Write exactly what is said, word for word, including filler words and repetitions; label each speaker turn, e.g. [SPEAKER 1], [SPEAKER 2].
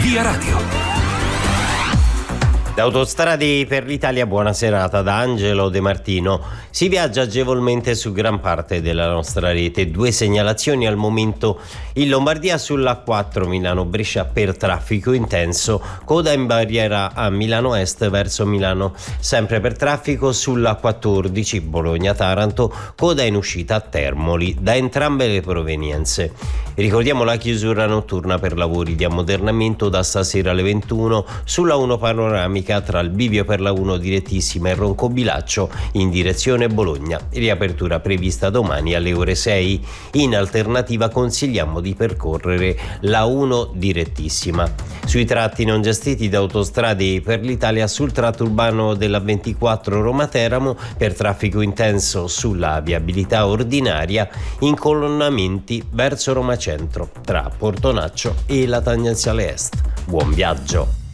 [SPEAKER 1] Via Radio.
[SPEAKER 2] Da Autostrade per l'Italia, buona serata da Angelo De Martino. Si viaggia agevolmente su gran parte della nostra rete. Due segnalazioni al momento in Lombardia sull'A quattro Milano-Brescia per traffico intenso, coda in barriera a Milano Est verso Milano. Sempre per traffico sull'A quattordici Bologna-Taranto, coda in uscita a Termoli, da entrambe le provenienze. Ricordiamo la chiusura notturna per lavori di ammodernamento da stasera alle ventuno sulla uno panoramica tra il bivio per la uno direttissima e Roncobilaccio in direzione Bologna. Riapertura prevista domani alle ore sei. In alternativa consigliamo di percorrere la uno direttissima. Sui tratti non gestiti da Autostrade per l'Italia, sul tratto urbano della ventiquattro Roma-Teramo per traffico intenso sulla viabilità ordinaria, incolonnamenti verso Roma Centro tra Portonaccio e la tangenziale est. Buon viaggio!